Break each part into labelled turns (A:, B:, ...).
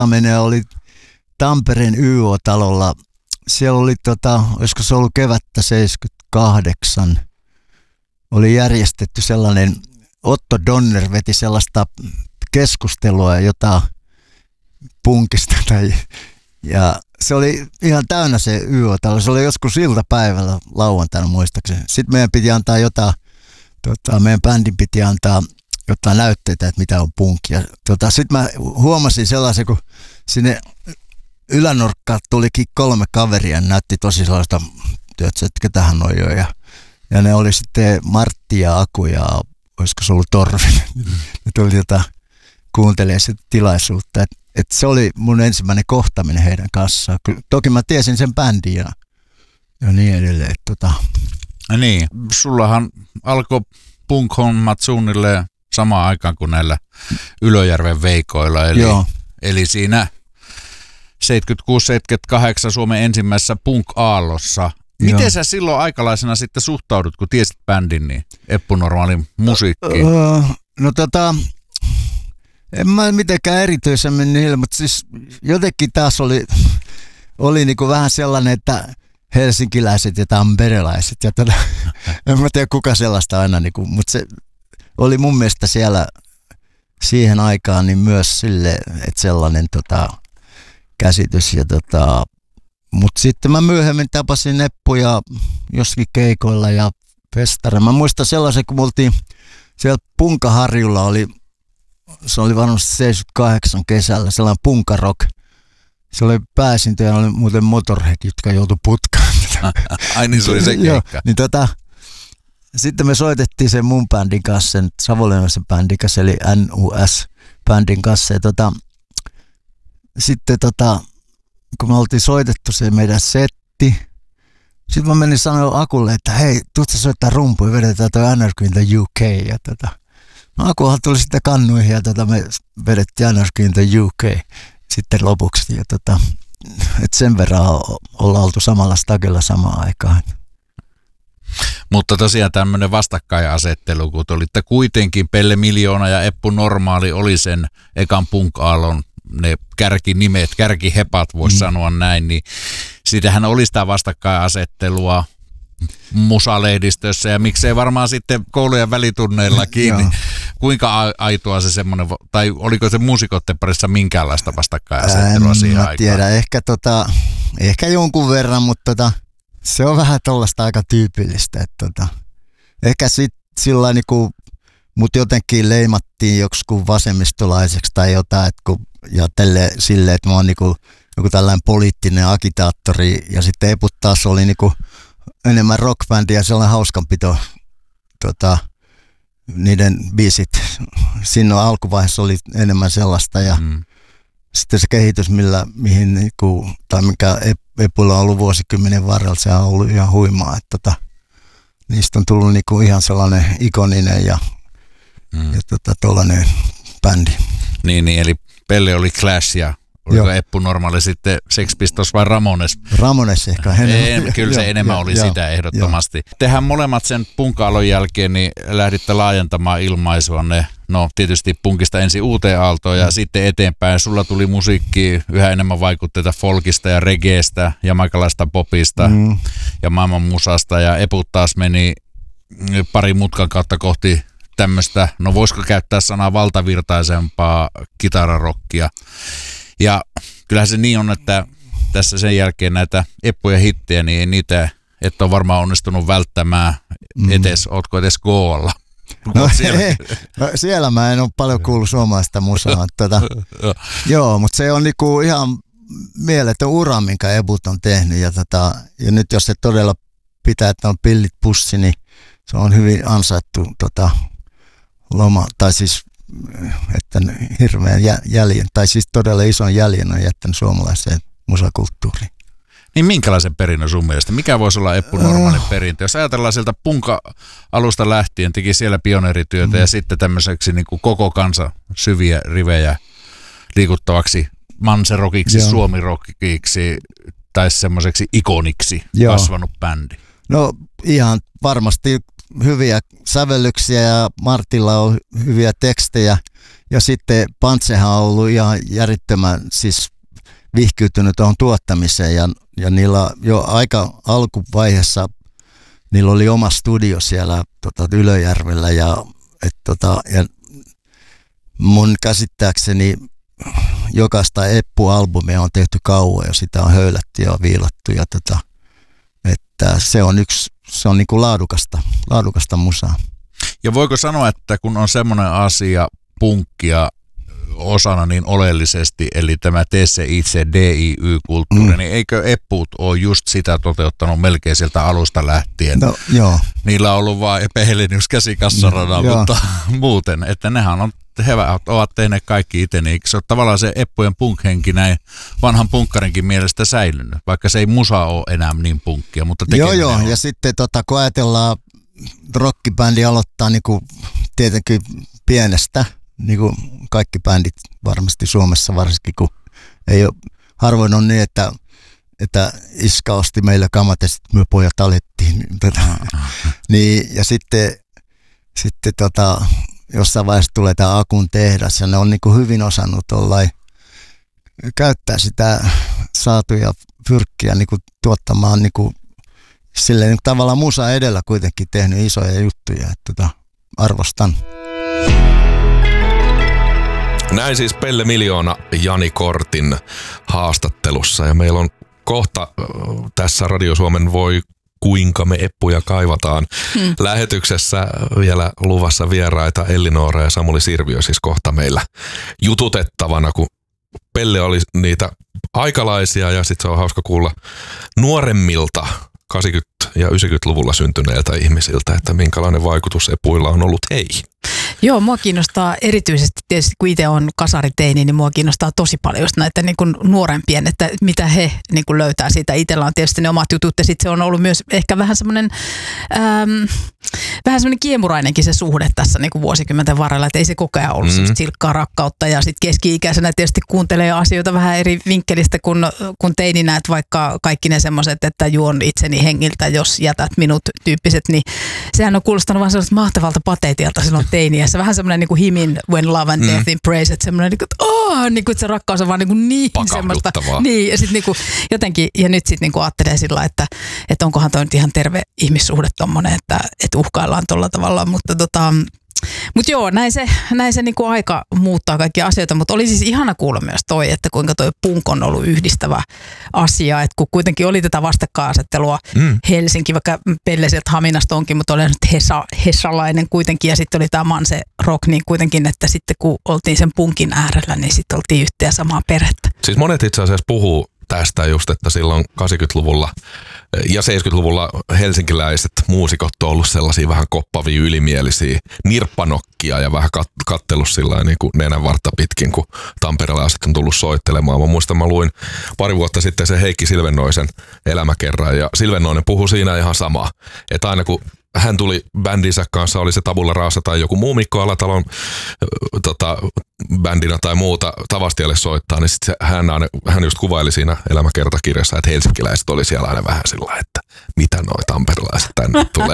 A: kohtaaminen oli Tampereen YO-talolla. Siellä oli, olisiko se ollut kevättä 78, oli järjestetty sellainen, Otto Donner veti sellaista keskustelua jota punkista ja se oli ihan täynnä se YO-talo. Se oli joskus iltapäivällä lauantaina muistaakseni. Sitten meidän piti antaa meidän bändin piti antaa jotain näytteitä, että mitä on punkkia. Sitten mä huomasin sellaisen, kun sinne ylänurkkaan tulikin 3 kaveria ja näytti tosi sellaista, että ketähän noi jo. Ja ne oli sitten Martti ja Aku ja olisiko se ollut Torvinen. Ne tuli kuuntelemaan sitä tilaisuutta. Et se oli mun ensimmäinen kohtaminen heidän kanssaan. Toki mä tiesin sen bändin ja niin edelleen.
B: Niin, sullahan alkoi punk-hommat suunnilleen samaan aikaan kuin näillä Ylöjärven veikoilla. Eli siinä 76-78 Suomen ensimmäisessä punk-aallossa. Miten sä silloin aikalaisena sitten suhtaudut, kun tiesit bändin, niin Eppu Normaalin musiikkiin?
A: En mä mitenkään erityisemmin niille, mutta siis jotenkin taas oli niinku vähän sellainen, että helsinkiläiset ja tamperelaiset. Ja en mä tiedä kuka sellaista aina, niinku, mutta se oli mun mielestä siellä siihen aikaan niin myös sille, että sellainen käsitys. Mutta sitten mä myöhemmin tapasin Eppuja jossakin keikoilla ja festara. Mä muistan sellaisen, kun me oltiin siellä Punkaharjulla, se oli varmasti 78 kesällä, sellainen punkarock. Se oli pääesiintyjä, oli muuten Motorhead, jotka joutui putkaan.
B: Ai niin, se oli se keikka.
A: Niin sitten me soitettiin sen mun bändin kanssa, sen savonlinnalaisen bändin kanssa, eli NUS-bändin kanssa. Ja sitten kun me oltiin soitettu se meidän setti, sitten mä menin sanoa Akulle, että hei, tuutko soittaa rumpuja, vedetään toi Anarchy in the UK. Ja Akuhan tuli sitten kannuihin ja me vedettiin Anarchy in the UK sitten lopuksi. Ja et sen verran ollaan oltu samalla stagella samaan aikaan.
B: Mutta tosiaan tämmöinen vastakkainasettelu, kun olitte kuitenkin Pelle Miljoona ja Eppu Normaali oli sen ekan punk-aallon ne kärkinimet, kärkihepat voisi sanoa näin, niin siitähän oli sitä vastakkainasettelua musalehdistössä ja miksei varmaan sitten koulujen välitunneillakin. Niin kuinka aitoa se semmoinen, tai oliko se muusikoiden parissa minkäänlaista vastakkainasettelua siihen aikaan? En
A: tiedä, ehkä jonkun verran, mutta se on vähän tollaista aika tyypillistä. Että ehkä sillä niinku, mut jotenkin leimattiin joksikin vasemmistolaiseksi tai jotain, ja silleen, että mä oon niinku joku tällainen poliittinen agitaattori, ja sitten Eput taas oli niinku enemmän rockbändi ja sellainen hauskanpito, niiden biisit. Siinä alkuvaiheessa oli enemmän sellaista, ja sitten se kehitys, mihin niinku, tai mikä Epulla on ollut vuosikymmenen varrella, se on ollut ihan huimaa, että niistä on tullut niinku ihan sellainen ikoninen ja tollainen bändi.
B: Niin, eli Pelle oli Clash ja oliko Eppu Normaali sitten Sex Pistols vai Ramones?
A: Ramones ehkä.
B: Kyllä se enemmän oli sitä ehdottomasti. Tehän molemmat sen punk-aallon jälkeen niin lähditte laajentamaan ilmaisuanne. No tietysti punkista ensin uuteen aaltoon ja sitten eteenpäin. Sulla tuli musiikki yhä enemmän vaikutteita folkista ja reggaestä, jamaikalaista popista ja maailman musasta. Ja Eput taas meni pari mutkan kautta kohti tämmöistä, no voisiko käyttää sanaa valtavirtaisempaa kitararokkia. Ja kyllähän se niin on, että tässä sen jälkeen näitä Eppuja hittejä, niin ei niitä, et ole varmaan onnistunut välttämään edes, ootko edes goolla?
A: No, siellä mä en ole paljon kuullut suomalaista musaa. Joo, mutta se on niinku ihan mieletön ura, minkä Eput on tehnyt. Ja nyt jos se todella pitää, että on pillit pussi, niin se on hyvin ansaittu loma, tai siis että hirveän jäljen, tai siis todella ison jäljen on jättänyt suomalaiseen musakulttuuriin.
B: Niin minkälaisen perinnön sun mielestä? Mikä voisi olla Eppu Normaalin perintö? Jos ajatellaan sieltä punka-alusta lähtien, teki siellä pioneerityötä ja sitten tämmöiseksi niin kuin koko kansa syviä rivejä liikuttavaksi manserokiksi, suomirokiksi tai semmoiseksi ikoniksi kasvanut bändi.
A: No ihan varmasti hyviä sävellyksiä ja Martilla on hyviä tekstejä Ja sitten Pantsehan on ollut ihan järjettömän siis vihkiytynyt tuohon tuottamiseen ja niillä jo aika alkuvaiheessa niillä oli oma studio siellä Ylöjärvellä ja mun käsittääkseni jokaista Eppu-albumia on tehty kauan ja sitä on höylätty ja viilattu ja että se on niin kuin laadukasta musaa.
B: Ja voiko sanoa, että kun on semmoinen asia punkkia osana niin oleellisesti, eli tämä tee se itse DIY-kulttuuri, niin eikö Eppuut ole just sitä toteuttanut melkein sieltä alusta lähtien?
A: No, joo.
B: Niillä on ollut vaan Epe Helenius käsikassarana, mutta muuten, että nehän on ovat tehneet kaikki itse, niin se on tavallaan se Eppujen punk-henki näin vanhan punkkarinkin mielestä säilynyt, vaikka se ei musa ole enää niin punkkia, mutta tekeminen on.
A: Ja sitten kun ajatellaan, rockibändi aloittaa niinku tietenkin pienestä, niin kuin kaikki bändit varmasti Suomessa varsinkin, kun ei ole, harvoin on niin, että iskä osti meille kamat ja sitten me pojat alettiin. Niin, ja sitten jossain vaiheessa tulee tämä Akun tehdas ja ne on niin kuin hyvin osannut käyttää sitä saatuja fyrkkiä niin kuin tuottamaan niin kuin, silleen niin kuin tavallaan musa edellä kuitenkin tehnyt isoja juttuja, että arvostan.
C: Näin siis Pelle Miljoona Jani Kortin haastattelussa ja meillä on kohta tässä Radio Suomen Voi kuinka me Eppuja kaivataan lähetyksessä vielä luvassa vieraita Elli-Noora ja Samuli Sirviö siis kohta meillä jututettavana, kun Pelle oli niitä aikalaisia ja sitten se on hauska kuulla nuoremmilta 80- ja 90-luvulla syntyneiltä ihmisiltä, että minkälainen vaikutus Epuilla on ollut heihin.
D: Joo, mua kiinnostaa erityisesti, tietysti kun itse on kasariteini, niin mua kiinnostaa tosi paljon just näitä niin kuin nuorempien, että mitä he niin kuin löytää siitä. Itsellä on tietysti ne omat jutut ja sitten se on ollut myös ehkä vähän semmoinen kiemurainenkin se suhde tässä niin kuin vuosikymmenten varrella, että ei se koko ajan ollut semmoista silkkaa rakkautta ja sitten keski-ikäisenä tietysti kuuntelee asioita vähän eri vinkkelistä kun teininä, että vaikka kaikki ne semmoiset, että juon itseni hengiltä, jos jätät minut tyyppiset, niin sehän on kuulostanut vaan sellaista mahtavalta pateetilta silloin teiniässä. Vähän semmoinen niin kuin Himin When Love and Death in Praise, että semmoinen niin kuin, että se rakkaus on vaan niin semmoista. Niin, ja sitten niin jotenkin, ja nyt sitten niin ajattelee sillä, että onkohan toi nyt ihan terve ihmissuhde tommonen, että uhkaillaan tolla tavalla, mutta joo, näin se niinku aika muuttaa kaikkia asioita, mutta oli siis ihana kuulla myös toi, että kuinka toi punk on ollut yhdistävä asia, että kun kuitenkin oli tätä vastakkainasettelua Helsinki, vaikka Pelle sieltä Haminasta onkin, mutta olen nyt hesalainen kuitenkin ja sitten oli tämä Manse Rock, niin kuitenkin, että sitten kun oltiin sen punkin äärellä, niin sitten oltiin yhtä ja samaa perhettä.
C: Siis monet itse asiassa puhuu tästä just, että silloin 80-luvulla ja 70-luvulla helsinkiläiset muusikot on ollut sellaisia vähän koppavia, ylimielisiä nirppanokkia ja vähän kattellut sillä niin kuin nenänvartta pitkin, kun tamperelaiset on tullut soittelemaan. Mä muistan, mä luin pari vuotta sitten se Heikki Silvennoisen elämäkerran ja Silvennoinen puhui siinä ihan samaa, että aina kun hän tuli bändinsä kanssa, oli se Tabula Rasa tai joku muu Mikko Alatalon bändinä tai muuta Tavastialle soittaa, niin sit hän just kuvaili siinä elämäkertakirjassa, että helsinkiläiset oli siellä aina vähän sillä, että mitä noi tamperelaiset tänne tulee.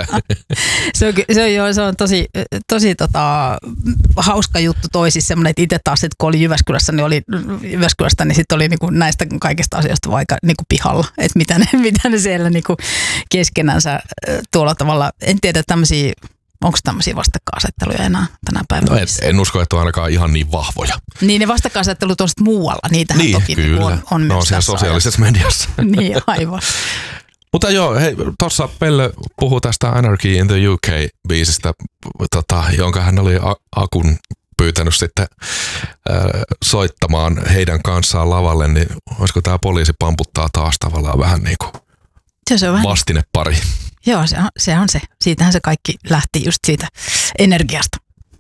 D: Se on tosi hauska juttu toi, siis semmoinen, että itse taas, että kun oli Jyväskylästä, niin sitten oli niinku näistä kaikista asioista vaikka niinku pihalla, että mitä ne siellä niinku keskenänsä tuolla tavalla. En tiedä onko tämmöisiä vastakkainasetteluja enää tänä päivänä?
C: No en usko, että on ainakaan ihan niin vahvoja.
D: Niin ne vastakkainasettelut on sitten muualla, niitähän niin, toki
C: kyllä.
D: on myös
C: no, siellä sosiaalisessa mediassa.
D: Niin, aivan.
C: Mutta joo, hei, tuossa Pelle puhui tästä Anarchy in the UK-biisistä, jonka hän oli Akun pyytänyt sitten soittamaan heidän kanssaan lavalle, niin olisiko tämä Poliisi pamputtaa taas tavallaan vähän niin kuin vastinepari?
D: Joo, se on se. Siitähän se kaikki lähti just siitä energiasta.